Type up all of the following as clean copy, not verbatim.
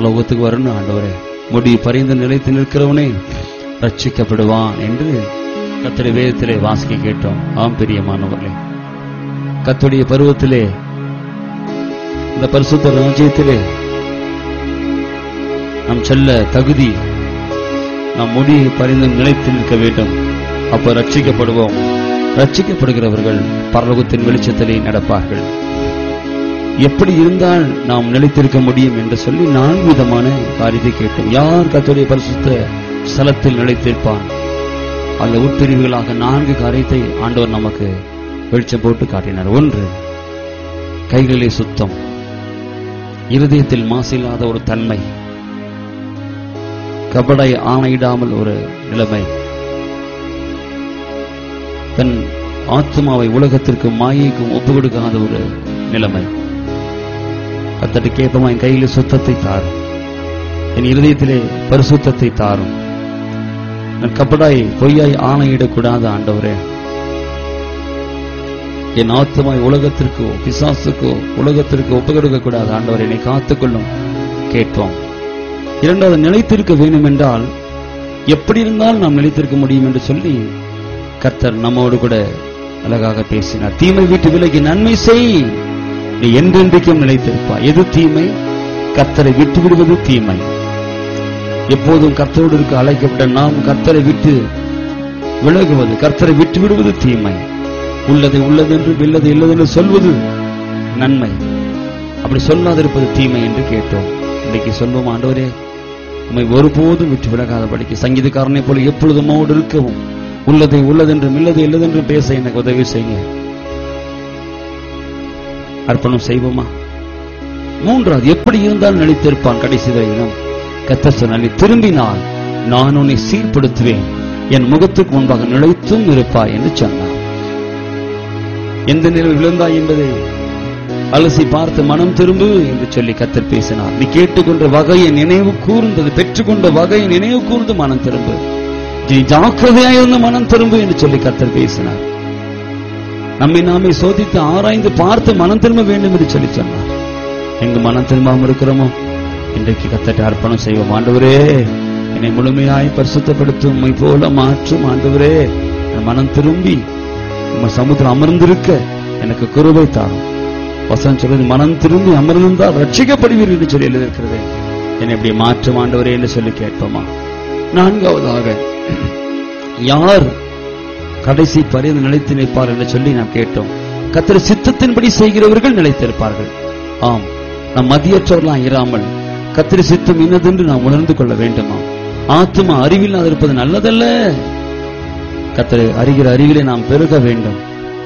பரலோகத்துக்கு வரணும் ஆண்டவரே, முடிவு பரிந்து நிலைத்து நிற்கிறவனே ரட்சிக்கப்படுவான் என்று கர்த்தருடைய வேதத்திலே வாசிக்க கேட்டோம். ஆம் பிரியமானவர்களே, கர்த்தருடைய பருவத்திலே, இந்த பரிசுத்த ராஜ்யத்திலே நாம் செல்ல தகுதி, நாம் முடிவு பரிந்து நிலைத்து நிற்க வேண்டும். அப்ப ரட்சிக்கப்படுவோம். ரட்சிக்கப்படுகிறவர்கள் பரலோகத்தின் வெளிச்சத்திலே நடப்பார்கள். எப்படி இருந்தால் நாம் நிலைத்திருக்க முடியும் என்று சொல்லி 4 விதமான காரியத்தை கேட்டோம். யார் கர்த்தருடைய பரிசுத்த ஸ்தலத்தில் நிலைத்திருப்பான்? அந்த உட்பிரிவுகளாக 4 காரியத்தை ஆண்டவர் நமக்கு வெளிச்சம் போட்டு காட்டினார். 1, கைகளிலே சுத்தம், இருதயத்தில் மாசில்லாத ஒரு தன்மை, கபடை ஆணையிடாமல் ஒரு நிலைமை, தன் ஆத்மாவை உலகத்திற்கு மாயைக்கும் ஒப்பு கொடுக்காத ஒரு நிலைமை. கர்த்தருக்கு கேட்போமா, என் கையிலே சுத்தத்தை தாரும், என் இருதயத்திலே பரிசுத்தத்தை தாரும், நான் கபடாய் பொய்யாய் ஆணையிடக்கூடாத ஆண்டவரே, என் ஆத்மாவை உலகத்திற்கோ பிசாசுக்கோ உலகத்திற்கு ஒப்பு கொடுக்க கூடாத ஆண்டவரே, என்னை காத்துக்கொள்ளும் கேட்போம். 2வது, நிலைத்திருக்க வேண்டும் என்றால் எப்படி இருந்தால் நாம் நிலைத்திருக்க முடியும் என்று சொல்லி கர்த்தர் நம்மோடு கூட அழகாக பேசினார். தீமை விட்டு விலகி நன்மை செய், நீ என்றென்றைக்கும் நிலைத்திருப்பாய். எது தீமை? கர்த்தரை விட்டு விடுவது தீமை. எப்போதும் கர்த்தரோடு இருக்க அழைக்கப்பட்ட நாம் கர்த்தரை விட்டு விலகுவது, கர்த்தரை விட்டு விடுவது தீமை. உள்ளதை உள்ளதென்று இல்லது இல்லதென்று சொல்வது நன்மை. அப்படி சொல்லாதிருப்பது தீமை என்று கேட்டோம். இன்றைக்கு சொல்வோம், ஆண்டவரே உம்மை ஒருபோதும் விட்டு விலகாதபடிக்கு சங்கீதக்காரனை போல எப்பொழுதும் இருக்கவும், உள்ளதை உள்ளதென்றும் இல்லது இல்லதென்றும் பேச எனக்கு உதவி செய்ய அர்ப்பணம் செய்வோமா? 3வது, எப்படி இருந்தால் நிலைத்திருப்பான் கடைசி வரையிலும்? கர்த்தர் சொன்னார், திரும்பினால் நான் உன்னை சீர்படுத்துவேன், என் முகத்துக்கு முன்பாக நிலைத்தும் இருப்பாய் என்று சொன்னார். எந்த நிலையில் விழுந்தாய் என்பதை அலசி பார்த்து மனம் திரும்பு என்று சொல்லி கர்த்தர் பேசினார். நீ கேட்டுக்கொண்ட வகையை நினைவு கூர்ந்தது, பெற்றுக்கொண்ட வகையை நினைவு கூர்ந்து மனம் திரும்பு, நீ ஜாக்கிரதையாயிருந்து மனம் திரும்பு என்று சொல்லி கர்த்தர் பேசினார். நம்மை நாமே சோதித்து ஆராய்ந்து பார்த்து மனம் திரும்ப வேண்டும் என்று சொல்லி சொன்னார். எங்கு மனம் திரும்பாமல் இருக்கிறோமோ இன்றைக்கு கர்த்தருக்கு அர்ப்பணம் செய்வோம். ஆண்டவரே என்னை முழுமையாய் பரிசுத்தப்படுத்தும், உம்மை போல மாற்றும் ஆண்டவரே, மனம் திரும்பி உம்மை சமுத்திரம் அமர்ந்திருக்க எனக்கு கிருபை தாரும். வசனம் சொல்றது, மனம் திரும்பி அமர்ந்தால் ரட்சிக்கப்படுவீர்கள் என்று சொல்லி எழுதியிருக்கிறது. என்னை எப்படி மாற்றும் ஆண்டவரே என்று சொல்லி கேட்போமா? 4வதாக, யார் கடைசி பரிந்து நிலைத்து நிற்பார் என்று சொல்லி நாம் கேட்டோம். கர்த்தர் சித்தத்தின்படி செய்கிறவர்கள் நிலைத்திருப்பார்கள். ஆம், நாம் மதியற்றவர்களாக இராமல் கர்த்தர் சித்தம் இன்னதென்று நாம் உணர்ந்து கொள்ள வேண்டுமா? ஆத்மா அறிவில்லாது இருப்பது நல்லதல்ல. கர்த்தரை அறிகிற அறிவிலே நாம் பெருக வேண்டும்.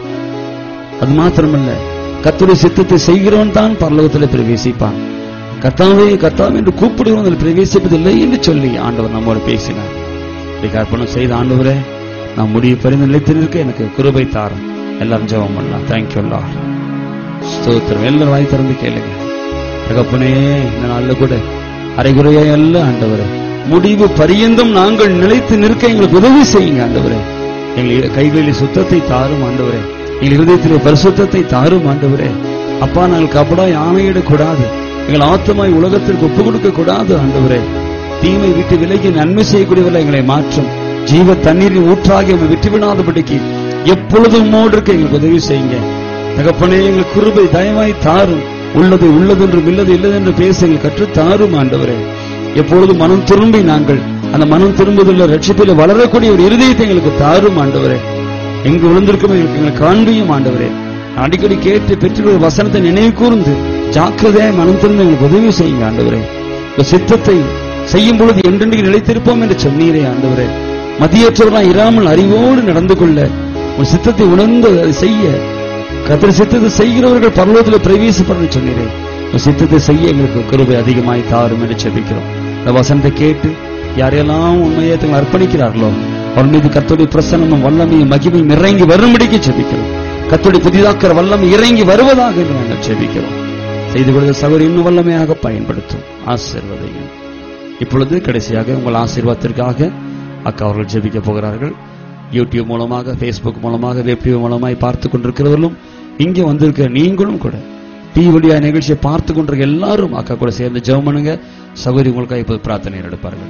அது மாத்திரமல்ல, கர்த்தருடைய சித்தத்தை செய்கிறவன் தான் பரலோகத்தில் பிரவேசிப்பான். கர்த்தாவே கர்த்தாவே என்று கூப்பிடுகிறவன் பிரவேசிப்பதில்லை என்று சொல்லி ஆண்டவர் நம்மோடு பேசினார். அர்ப்பணம் செய்த ஆண்டவரே, நான் முடிவு பரிந்து நிலைத்து நிற்க எனக்கு கிருபை தாரும். எல்லாரும் ஜெபம் பண்ணலாம். Thank you Lord. ஸ்தோத்திரம். எல்லாரும் வாய் திறந்து கேளுங்க. தகப்பனே, இந்த நாள்ல கூட அரைகுறையா அல்ல ஆண்டவரே, முடிவு பரியந்தம் நாங்கள் நிலைத்து நிற்க எங்களுக்கு உதவி செய்யுங்க ஆண்டவரே. எங்கள் கைகளில் சுத்தத்தை தாரும் ஆண்டவரே, எங்கள் இருதயத்திலே பரிசுத்தத்தை தாரும் ஆண்டவரே. அப்பா, நாங்கள் கபடாய் ஆணையிடக்கூடாது, எங்கள் ஆத்மாய் உலகத்திற்கு ஒப்புக் கொடுக்க கூடாது ஆண்டவரே. தீமை விட்டு விலகி நன்மை செய்யக்கூடியவர்கள் எங்களை மாற்றும். ஜீவ தண்ணீரின் ஊற்றாகி அவனை விட்டுவிடாதபடிக்கு எப்பொழுதும் உம்மோடு இருக்க எங்களுக்கு உதவி செய்யுங்க தகப்பனே. எங்கள் கிருபை தயவாய் தாரும். உள்ளது உள்ளதென்றும் இல்லது இல்லதென்று பேச எங்கள் கற்று தாரும் ஆண்டவரே. எப்பொழுதும் மனம் திரும்பி நாங்கள் அந்த மனம் திரும்புவதில் ரட்சிப்பில் வளரக்கூடிய ஒரு இருதயத்தை எங்களுக்கு தாரும் ஆண்டவரே. எங்கு விழுந்திருக்கும் எங்களுக்கு காண்பியும் ஆண்டவரே. அடிக்கடி கேட்டு பெற்று வசனத்தை நினைவு கூர்ந்து ஜாக்கிரதையாய் மனம் திரும்ப எங்களுக்கு உதவி செய்யுங்க ஆண்டவரே. சித்தத்தை செய்யும் பொழுது என்றென்றைக்கு நிலைத்திருப்போம் என்று சொன்னீரே ஆண்டவரே. மதியற்றவர்களாக இராமல் அறிவோடு நடந்து கொள்ள, உன் சித்தத்தை உணர்ந்து அதை செய்ய, கர்த்தர் சித்தத்தை செய்கிறவர்கள் பரலோகத்தில் பிரவேசிப்பன்னு சொன்னீரே. உன் சித்தத்தை செய்ய எங்களுக்கு கிருபை அதிகமாய் தாரும் என்று ஜெபிக்கிறோம். இந்த வசனத்தை கேட்டு யாரெல்லாம் உண்மையை தங்களை அர்ப்பணிக்கிறார்களோ அவர் மீது கர்த்தருடைய பிரசன்னமும் வல்லமையும் மகிமையும் இறங்கி வரும்படிக்கு ஜெபிக்கிறோம். கர்த்தருடைய புதிதாக்கிற வல்லமை இறங்கி வருவதாக என்று நாங்கள் ஜெபிக்கிறோம். செய்து கொடுத்த சகோதரி இன்னும் வல்லமையாக பயன்படுத்தும். ஆசீர்வதியும். இப்பொழுது கடைசியாக உங்கள் ஆசீர்வாதத்திற்காக அக்கா அவர்கள் ஜெபிக்க போகிறார்கள். யூடியூப் மூலமாக, பேஸ்புக் மூலமாக, வெப் டிவி மூலமாய் பார்த்து கொண்டிருக்கிறவர்களும் இங்கே வந்திருக்கிற நீங்களும் கூட டிவியா நிகழ்ச்சியை பார்த்து கொண்டிருக்க எல்லாரும் அக்கா கூட சேர்ந்து ஜெபம் பண்ணுங்க. சகோதரி உங்களுக்காக இப்போது பிரார்த்தனை எடுப்பார்கள்.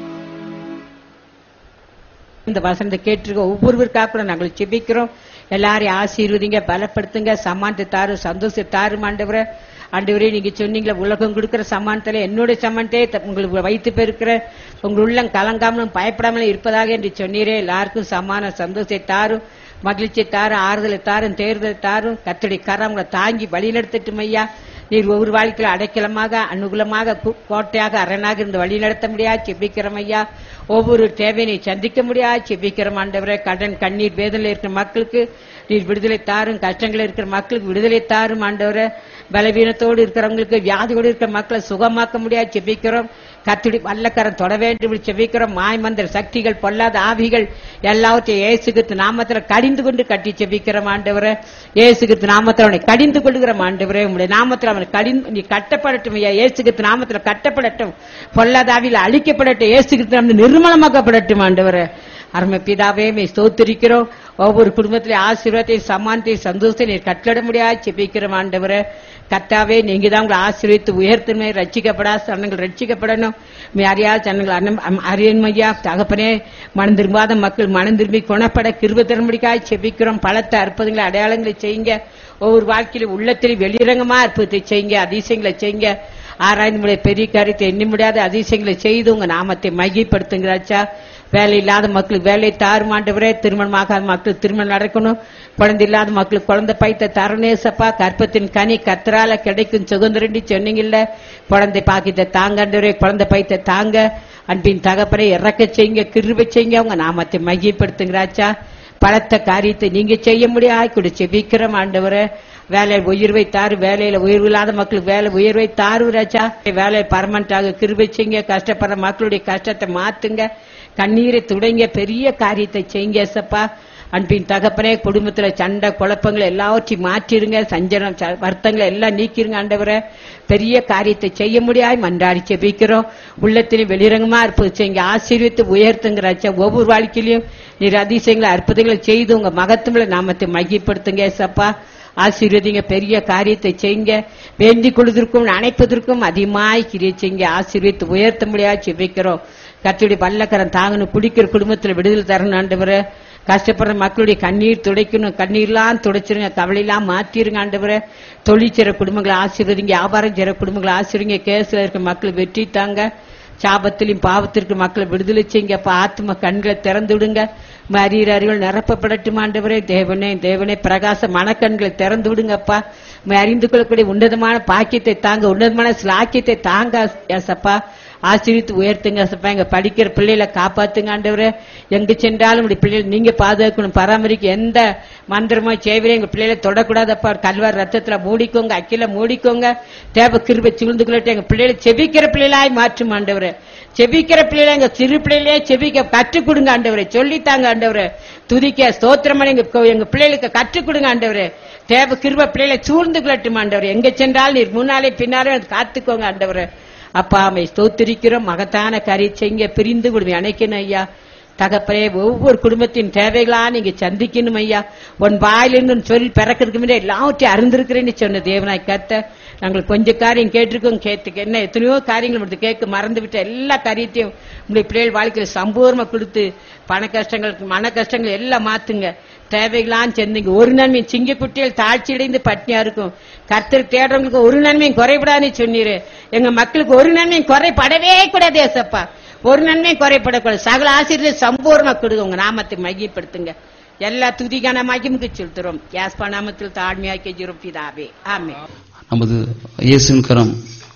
இந்த வசனத்தை கேட்டிருக்க ஒவ்வொருவருக்காக கூட நாங்கள் ஜெபிக்கிறோம். எல்லாரையும் ஆசீர்வதிங்க, பலப்படுத்துங்க, சமானத்தை தாரு, சந்தோஷத்தை தாரும் ஆண்டவரே. ஆண்டவரே, நீங்க சொன்னீங்களா உலகம் கொடுக்கிற சமானத்துல என்னுடைய சமானத்தை உங்களுக்கு வைத்து பெருக்கிற உங்கள் உள்ளம் கலங்காமலும் பயப்படாமலும் இருப்பதாக என்று சொன்னீரே. எல்லாருக்கும் சமான சந்தோஷத்தை தாரும், மகிழ்ச்சியை தாரும், ஆறுதலை தாரும், தேர்தலை தாரும். கர்த்தருடைய கரம் உங்களை தாங்கி வழி நடத்தட்டும் ஐயா. நீர் ஒவ்வொரு வாழ்க்கையில அடைக்கலமாக, அனுகூலமாக, கோட்டையாக, அரணாக இருந்து வழி நடத்த முடியாது செபிக்கிறோம் ஐயா. ஒவ்வொரு தேவையை சந்திக்க முடியாது செபிக்கிறோம் ஆண்டவரே. கடன், கண்ணீர், வேதனையில் இருக்கிற மக்களுக்கு நீர் விடுதலை தாரும். கஷ்டங்கள் இருக்கிற மக்களுக்கு விடுதலை தாரும் ஆண்டவரே. பலவீனத்தோடு இருக்கிறவங்களுக்கு, வியாதியோடு இருக்கிற மக்களை சுகமாக்க முடியாது செபிக்கிறோம். கர்த்தருடைய வல்லக்கரம் தொட வேண்டும் செபிக்கிறோம். மாய்மந்திர சக்திகள், பொல்லாத ஆவிகள் எல்லாவற்றையும் இயேசு கிறிஸ்து நாமத்துல கடிந்து கொண்டு கட்டி செபிக்கிறோம் ஆண்டவரே. இயேசு கிறிஸ்து நாமத்துல அவனை கடிந்து கொள்கிறோம் ஆண்டவரே. உங்களுடைய நாமத்துல அவனை கடிந்து நீ கட்டப்படட்டும் ஐயா. இயேசு கிறிஸ்து நாமத்துல கட்டப்படட்டும், பொல்லாத ஆவியில் அழிக்கப்படட்டும், இயேசு கிறிஸ்து நிர்மலமாக்கப்படட்டும் ஆண்டவரே. அருமை பிதாவே, ஸ்தோத்திரிக்கிறோம். ஒவ்வொரு குடும்பத்திலே ஆசீர்வாதத்தை, சமானத்தை, சந்தோஷத்தை நீர் கட்டளை முடியாது செபிக்கிறோம் ஆண்டவரே. கர்த்தாவே, நீங்க தான் உங்களை ஆசீர்வதித்து உயர்த்தணுமே. ரட்சிக்கப்படாத சனங்கள் ரட்சிக்கப்படணும். அறியாத சனங்கள் அறியன்மையா தகப்பனே. மனம் திரும்பாத மக்கள் மனம் திரும்பி குணப்பட கிருபை தரும்படிக்காக செபிக்கிறோம். பலத்த அற்புதங்களை, அடையாளங்களை செய்யுங்க. ஒவ்வொரு வாழ்க்கையிலும் உள்ளத்தில் வெளிரங்கமா அற்புதத்தை செய்யுங்க, அதிசயங்களை செய்யுங்க. ஆராய்ந்து முடியாத பெரிய காரியத்தை எண்ணி முடியாத அதிசயங்களை செய்து உங்க நாமத்தை மையப்படுத்துங்கிறாச்சா. வேலை இல்லாத மக்களுக்கு வேலை தாருமாண்டவரே. திருமணமாகாத மக்களுக்கு திருமணம் நடக்கணும். குழந்தை இல்லாத மக்களுக்கு குழந்தை பைத்த தரணேசப்பா. கற்பத்தின் கனி கர்த்தரால கிடைக்கும் சுதந்திரண்டி சொன்னீங்கல்ல. குழந்தை பாக்கியத்தை தாங்கண்டவரே, குழந்தை பைத்த தாங்க. அன்பின் தகப்பனை இறக்க செய்யுங்க, கிருபை செய்யுங்க. உங்க நாமத்தை மையப்படுத்துங்கிறாச்சா. பலத்த காரியத்தை நீங்க செய்ய முடியாது கூட செபிக்கிறோம் ஆண்டவரே. வேலையில் உயர்வை தாரு. வேலையில உயர்வு இல்லாத மக்களுக்கு வேலை உயர்வை தாரு ராஜா. வேலை பர்மனண்டாக கிருபை செய்யுங்க. கஷ்டப்படுற மக்களுடைய கஷ்டத்தை மாத்துங்க. கண்ணீரை துடைங்க. பெரிய காரியத்தை செய்யுங்க சப்பா. அன்பின் தகப்பனே, குடும்பத்துல சண்டை குழப்பங்களை எல்லாவற்றையும் மாற்றிருங்க. சஞ்சலம் வருத்தங்களை எல்லாம் நீக்கிருங்க ஆண்டவரே. பெரிய காரியத்தை செய்ய முடியாது மன்றாடி செபிக்கிறோம். உள்ளத்திலையும் வெளிரங்கமா இருப்பது செய்யுங்க. ஆசீர்வித்து உயர்த்துங்கிறாச்சா. ஒவ்வொரு வாழ்க்கையிலையும் நீர் அதிசயங்களை அற்புதங்களை செய்து உங்க மகத்துவங்களை நாமத்தை மையப்படுத்துங்க சப்பா. ஆசீர்வதிங்க. பெரிய காரியத்தை செய்யுங்க. வேண்டிக் கொள்வதற்கும் அணைப்பதற்கும் அதிகமாய் கிரியை செய்யுங்க. ஆசீர்வித்து உயர்த்த முடியாது செபிக்கிறோம். கர்த்தருடைய வல்லக்கரம் தாங்கணும். குடிக்கிற குடும்பத்துல விடுதலை தரணும் ஆண்டவரே. கஷ்டப்படுற மக்களுடைய கண்ணீர் துடைக்கணும். கண்ணீர்லாம் துடைச்சிருங்க. கவலையெல்லாம் மாத்திருங்க ஆண்டவரே. தொழில் செய்ற குடும்பங்களை ஆசீர்வதிங்க. வியாபாரம் செய்ற குடும்பங்களை ஆசீர்வதிங்க. கேஸ்ல இருக்க மக்கள் வெற்றி தாங்க. சாபத்திலும் பாவத்திற்கு மக்களை விடுதலை செய்யுங்க. ஆத்ம கண்களை திறந்து விடுங்க. அறிகள் நிரப்பப்படட்டும் ஆண்டவரே. தேவனே தேவனே, பிரகாச மனக்கண்களை திறந்து விடுங்கப்பா. அறிந்து கொள்ளக்கூடிய உன்னதமான பாக்கியத்தை தாங்க, உன்னதமான சிலாக்கியத்தை தாங்க ஏசப்பா. ஆசீர்வித்து உயர்த்துங்க சப்பா. எங்க படிக்கிற பிள்ளைகளை காப்பாத்துங்க ஆண்டவரே. எங்க சென்றாலும் இப்படி பிள்ளைகள் நீங்க பாதுகாக்கணும், பராமரிக்க. எந்த மந்திரமோ சேவையும் எங்க பிள்ளைகளை தொடக்கூடாதப்பா. கல்வார் ரத்தத்துல மூடிக்கோங்க, அக்கில மூடிக்கோங்க. தேவ கிருபை சூழ்ந்து கொள்ளட்டும். எங்க பிள்ளைகளை செபிக்கிற பிள்ளைகளாய் மாற்றும் ஆண்டவரே. செபிக்கிற பிள்ளைகளை எங்க சிறு பிள்ளைகளே செபிக்க கற்றுக் கொடுங்க ஆண்டவரே. சொல்லித்தாங்க ஆண்டவரே. துதிக்க ஸ்தோத்திரமான எங்க பிள்ளைகளுக்கு கற்றுக் கொடுங்க ஆண்டவரே. தேவ கிருபை பிள்ளைகளை சூழ்ந்து கொள்ளட்டும் ஆண்டவரே. எங்க சென்றாலும் நீர் முன்னாலே பின்னாலே காத்துக்கோங்க ஆண்டவரே. அப்பா அம்மை ஸ்தோத்திரிக்கிறோம். மகத்தான காரியம் செய்யுங்க. பிரிந்து குடும்பம் அணைக்கணும் ஐயா. தகப்பனே, ஒவ்வொரு குடும்பத்தின் தேவைகளா நீங்க சந்திக்கணும் ஐயா. உன் வாயிலிருந்து சொல்லி பிறக்கிறதுக்கு முன்னாடி எல்லாவற்றையும் அறிந்திருக்கிறேன்னு சொன்ன தேவனாய் கர்த்தர். நாங்கள் கொஞ்சம் காரியம் கேட்டிருக்கோம். கேட்டுக்க என்ன எத்தனையோ காரியங்கள் மட்டும் கேட்க மறந்து விட்ட எல்லா காரியத்தையும் உங்களுடைய பிள்ளைகள் வாழ்க்கையில சம்பூர்ணமா கொடுத்து பண கஷ்டங்கள் மன கஷ்டங்கள் எல்லாம் மாத்துங்க. தேவைகளாம் செந்தீங்க. ஒரு நன்மை சிங்க குட்டிகள் தாழ்ச்சி அடைந்து பட்னியா இருக்கும். கர்த்தர் தேடுறவங்களுக்கு ஒரு நன்மையும் குறைபடாதுன்னு சொன்னீரு. எங்க மக்களுக்கு ஒரு நன்மையும் குறைபடவே கூடாது ஏசப்பா. ஒரு நன்மையும் குறைபடக்கூடாது. சகல ஆசீர்வாதம் சம்பூர்ணமா கொடுங்க. உங்க நாமத்தை மையப்படுத்துங்க. எல்லா துதிக்கான மகிமுக்கு செலுத்துறோம். யாஸ்பா நாமத்தில் தாழ்மையாக்கி ஜீரும் பிதாவே, ஆமென். நமது இயேசுவின் கரம்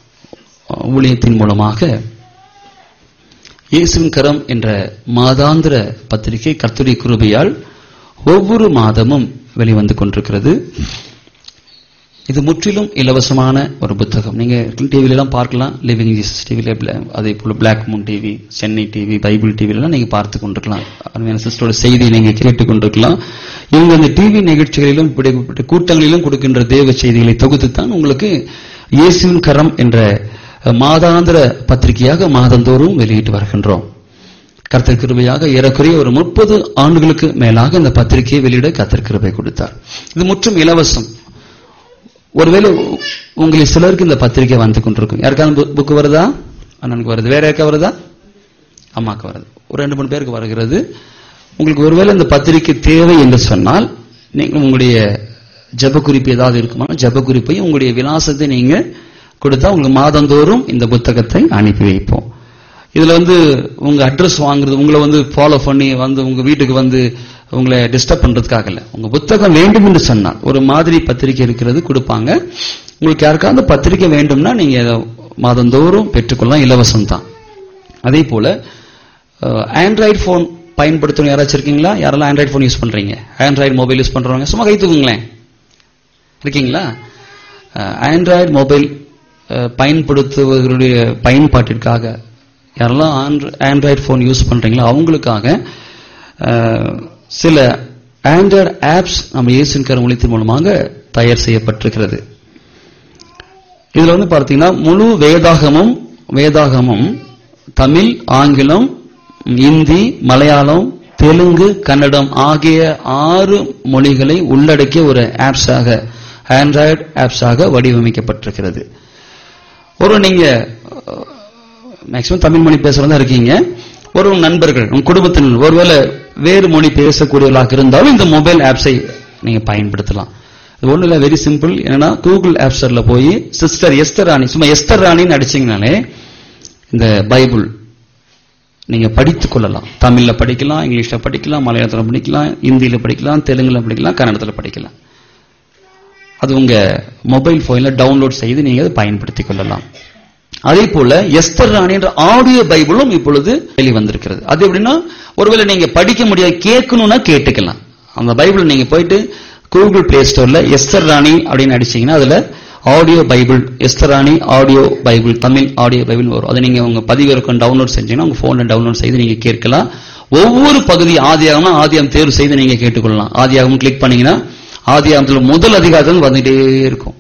ஊழியத்தின் மூலமாக இயேசுவின் கரம் என்ற மாதாந்திர பத்திரிகை கர்த்தருடைய கிருபையால் ஒவ்வொரு மாதமும் வெளிவந்து கொண்டிருக்கிறது. இது முற்றிலும் இலவசமான ஒரு புத்தகம். நீங்க டிவில எல்லாம் பார்க்கலாம். லிவிங் ஜீசஸ் டிவில, அதே போல black Moon TV, Chennai TV, Bible TV எல்லாம் நீங்க பார்த்து கொண்டிருக்கலாம். அருமையான சிஸ்டரோட செய்தியை நீங்க கேட்டுக் கொண்டிருக்கலாம். இவங்க அந்த டிவி நிகழ்ச்சிகளிலும் கூட்டங்களிலும் கொடுக்கின்ற தேவ செய்திகளை தொகுத்துத்தான் உங்களுக்கு இயேசுவின் கரம் என்ற மாதாந்திர பத்திரிகையாக மாதந்தோறும் வெளியிட்டு வருகின்றோம். கர்த்தர் கிருபையாக ஏறக்குறைய ஒரு 30 ஆண்டுகளுக்கு மேலாக இந்த பத்திரிகையை வெளியிட கர்த்தர் கிருபை கொடுத்தார். இது முற்றும் இலவசம். ஒருவேளை உங்களுக்கு சிலருக்கு இந்த பத்திரிக்கை வந்து கொண்டிருக்கும். யாருக்காவது புக்கு வருதா? அண்ணனுக்கு வருது. வேற யாருக்கா வருதா? அம்மாக்கு வருது. ஒரு 2-3 பேருக்கு வருகிறது. உங்களுக்கு ஒருவேளை இந்த பத்திரிக்கை தேவை என்று சொன்னால், நீங்க உங்களுடைய ஜெப குறிப்பு ஏதாவது இருக்குமா, ஜெப குறிப்பையும் உங்களுடைய விலாசத்தை நீங்க கொடுத்தா உங்களுக்கு மாதந்தோறும் இந்த புத்தகத்தை அனுப்பி வைப்போம். இதுல உங்க அட்ரஸ் வாங்குறது, உங்களை ஃபாலோ பண்ணி உங்க வீட்டுக்கு உங்களை டிஸ்டர்ப் பண்றதுக்காக இல்ல. உங்க புத்தகம் வேண்டும் என்று சொன்னால் ஒரு மாதிரி பத்திரிகை இருக்கிறது கொடுப்பாங்க. உங்களுக்கு யாருக்காவது பத்திரிகை வேண்டும்னா நீங்க மாதந்தோறும் பெற்றுக்கொள்ளலாம், இலவசம் தான். அதே போல ஆண்ட்ராய்டு போன் பயன்படுத்தணும் யாராச்சும் இருக்கீங்களா? யாரெல்லாம் ஆண்ட்ராய்டு போன் யூஸ் பண்றீங்க? ஆண்ட்ராய்டு மொபைல் யூஸ் பண்றவங்க சும்மா கை தூக்குங்களேன். இருக்கீங்களா? ஆண்ட்ராய்டு மொபைல் பயன்படுத்துவதற்குரிய பயன்பாட்டிற்காக யாரெல்லாம் ஆண்ட்ராய்டு போன் யூஸ் பண்றீங்களோ அவங்களுக்காக சில ஆண்ட்ராய்டு ஆப்ஸ் நம்ம இயேசுவின் கரம் ஊழியத்தின் மூலமாக தயார் செய்யப்பட்டிருக்கிறது. இதுல பார்த்தீங்கன்னா முழு வேதாகமும் தமிழ், ஆங்கிலம், இந்தி, மலையாளம், தெலுங்கு, கன்னடம் ஆகிய 6 மொழிகளை உள்ளடக்கிய ஒரு ஆப்ஸாக, ஆண்ட்ராய்டு ஆப்ஸாக வடிவமைக்கப்பட்டிருக்கிறது. நீங்க மேக்சிமம் தமிழ் மொழி பேசுறதா இருக்கீங்க. ஒரு நண்பர்கள், உங்க குடும்பத்தினர் ஒருவேளை வேறு மொழி பேசக்கூடியவர்களாக இருந்தாலும் இந்த மொபைல் ஆப்ஸை நீங்க பயன்படுத்தலாம். இது ஒண்ணு இல்ல, வெரி சிம்பிள். என்னன்னா கூகுள் ஆப் ஸ்டோர்ல போய் சிஸ்டர் எஸ்தர் ராணி, சும்மா எஸ்தர் ராணின்னு அடிச்சீங்கனாலே இந்த பைபிள் நீங்க படித்துக் கொள்ளலாம். தமிழ்ல படிக்கலாம், இங்கிலீஷ்ல படிக்கலாம், மலையாளத்துல படிக்கலாம், இந்தியில படிக்கலாம், தெலுங்குல படிக்கலாம், கன்னடத்துல படிக்கலாம். அது உங்க மொபைல் போன்ல டவுன்லோட் செய்து நீங்க அதை பயன்படுத்திக் கொள்ளலாம். அதே போல எஸ்தர் ராணி என்ற ஆடியோ பைபிளும் இப்பொழுது வெளிவந்திருக்கிறது. அது எப்படின்னா, ஒருவேளை நீங்க படிக்க முடியாது, கேட்கணும்னா கேட்டுக்கலாம். அந்த பைபிள் நீங்க போயிட்டு கூகுள் பிளே ஸ்டோர்ல எஸ்தர் ராணி அப்படின்னு அடிச்சீங்கன்னா அதுல ஆடியோ பைபிள், எஸ்தர் ராணி audio Bible, Tamil audio Bible வரும். அதை நீங்க உங்க பதிவிறக்கம் டவுன்லோட் செஞ்சீங்கன்னா உங்க போன்ல டவுன்லோட் செய்து நீங்க கேட்கலாம். ஒவ்வொரு பகுதி ஆதியாகமம் தேர்வு செய்து நீங்க கேட்டுக்கொள்ளலாம். ஆதியாகமம் கிளிக் பண்ணீங்கன்னா ஆதியாகமத்தில் முதல் அதிகாரத்தில் வந்துட்டே இருக்கும்.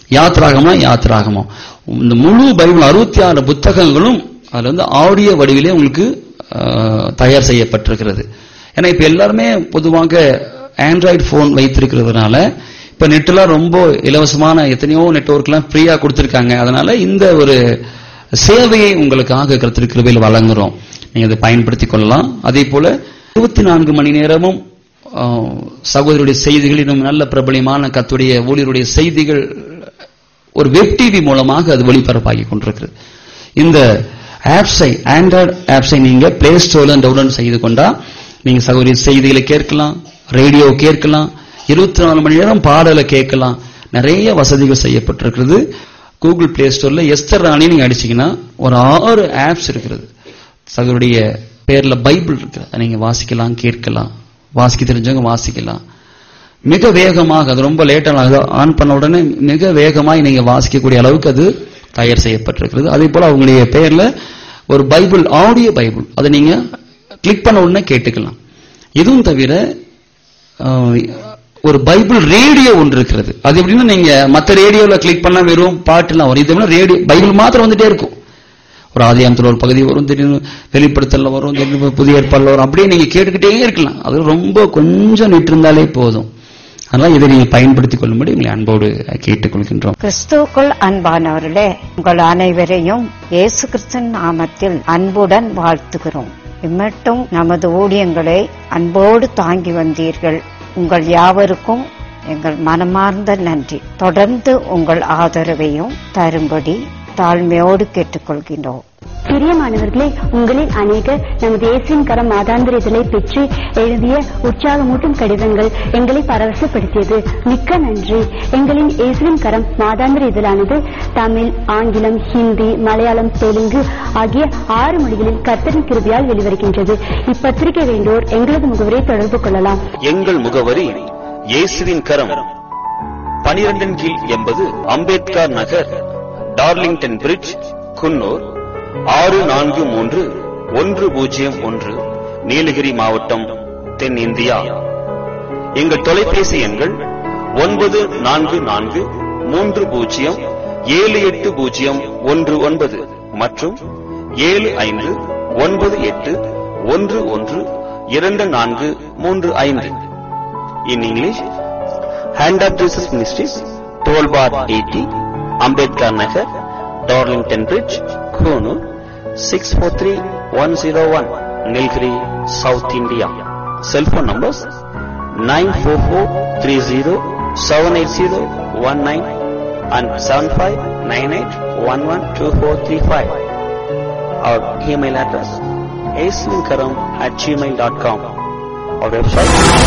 யாத்ராகமம் இந்த முழு பைபிள் 66 புத்தகங்களும் அதுல ஆடியோ வடிவிலே உங்களுக்கு தயார் செய்யப்பட்டிருக்கிறது. ஏன்னா இப்ப எல்லாருமே பொதுவாக ஆண்ட்ராய்டு போன் வைத்திருக்கிறதுனால இப்ப நெட்லாம் ரொம்ப இலவசமான எத்தனையோ நெட்வொர்க்லாம் ஃப்ரீயா கொடுத்திருக்காங்க. அதனால இந்த ஒரு சேவையை உங்களுக்காக கர்த்தர் கிருபையில் வழங்குறோம். நீங்க அதை பயன்படுத்திக் கொள்ளலாம். அதே போல 24 மணி நேரமும் சகோதரருடைய செய்திகள், இன்னும் நல்ல பிரபலியமான கர்த்தருடைய ஊழியருடைய செய்திகள் ஒரு வெப் டிவி மூலமாக அது ஒளிபரப்பாகி கொண்டிருக்கிறது. இந்த ஆப்ஸை, ஆண்ட்ராய்டு ஆப்ஸை நீங்க பிளே ஸ்டோர்ல டவுன்லோட் செய்து கொண்டா நீங்க சகோதரி செய்திகளை கேட்கலாம், ரேடியோ கேட்கலாம், 24 மணி நேரம் பாடலை கேட்கலாம். நிறைய வசதிகள் செய்யப்பட்டிருக்கிறது. கூகுள் பிளே ஸ்டோர்ல எஸ்தர் ராணி நீங்க அடிச்சீங்கன்னா ஒரு 6 ஆப்ஸ் இருக்கிறது. சகோதரிய பேர்ல பைபிள் இருக்கு, நீங்க வாசிக்கலாம், கேட்கலாம். வாசிக்க தெரிஞ்சவங்க வாசிக்கலாம். மிக வேகமாக, அது ரொம்ப லேட்டாக ஆன் பண்ண உடனே மிக வேகமாக நீங்க வாசிக்கக்கூடிய அளவுக்கு அது தயார் செய்யப்பட்டிருக்கிறது. அதே போல அவங்களுடைய பெயர்ல ஒரு பைபிள், ஆடியோ பைபிள், அதை நீங்க கிளிக் பண்ண உடனே கேட்டுக்கலாம். இதுவும் தவிர ஒரு பைபிள் ரேடியோ ஒன்று இருக்கிறது. அது எப்படின்னா, நீங்க மற்ற ரேடியோல கிளிக் பண்ணா வெறும் பாட்டுலாம் வரும். இது ரேடியோ பைபிள் மாத்திரம் வந்துட்டே இருக்கும். ஒரு ஆதியாகமத்தில் ஒரு பகுதி வரும், திடீர்னு வெளிப்படுத்தல வரும், திடீர்னு புதிய ஏற்பாடுல வரும். அப்படியே நீங்க கேட்டுக்கிட்டே இருக்கலாம். அது ரொம்ப கொஞ்சம் நிட்டிருந்தாலே போதும். அதனால இதை நீங்க பயன்படுத்திக் கொள்ளும்படி உங்களை அன்போடு கேட்டுக்கொள்கின்றோம். கிறிஸ்துவுக்குள் அன்பானவர்களே, உங்கள் அனைவரையும் இயேசு கிறிஸ்துவின் நாமத்தில் அன்புடன் வாழ்த்துகிறோம். இம்மட்டும் நமது ஊழியங்களை அன்போடு தாங்கி வந்தீர்கள். உங்கள் யாவருக்கும் எங்கள் மனமார்ந்த நன்றி. தொடர்ந்து உங்கள் ஆதரவையும் தரும்படி தாழ்மையோடு கேட்டுக்கொள்கின்றோம். பிரியமானவர்களே, உங்களில் அநேகர் நமது இயேசுவின் கரம் மாதாந்திர இதழை பெற்று எழுதிய உற்சாகமூட்டும் கடிதங்கள் எங்களை பரவசப்படுத்தியது. மிக்க நன்றி. எங்களின் இயேசுவின் கரம் மாதாந்திர இதழானது தமிழ், ஆங்கிலம், ஹிந்தி, மலையாளம், தெலுங்கு ஆகிய 6 மொழிகளில் கர்த்தரின் கிருபையால் வெளிவருகின்றது. இப்பத்திரிகை வேண்டோர் எங்களது முகவரை தொடர்பு கொள்ளலாம். எங்கள் முகவரி இயேசுவின் கரம், 12 கீழ் 80 அம்பேத்கர் நகர், டார்லிங்டன் பிரிட்ஜ், குன்னூர் 643101, நீலகிரி மாவட்டம், தென்னிந்தியா. எங்கள் தொலைபேசி எண்கள் 9443078019 மற்றும் 7598112435. In English, Hand of Jesus Ministries, 12/80, Ambedkar Nagar, Darlington Bridge, Konoor, 643101, Nilgiri, South India. Cell phone numbers 94430-78019 and 7598112435. Our email address aswinkaram@gmail.com. Our website